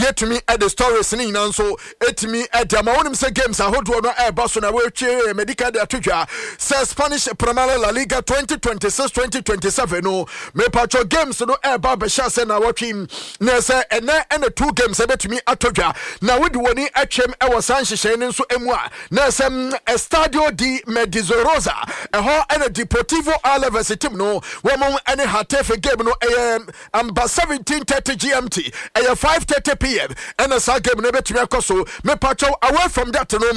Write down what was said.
betumi at the stories ni nanso etimi edama wonim se games ahodo no e baso na we twe medical de atwa se Spanish Premier La Liga 2026-2027 no me pacho games no e ba be sha se na watwim na se ene 2 games e betumi atwa na wodi woni atwem e wo san hyehyɛ ne nso emu a na se Estadio de Medizorosa ho ene Deportivo Alaves team no wo mo ene Hatafe game no amba 17:30 GMT 5:30 PM and a game never to me pacho away from that no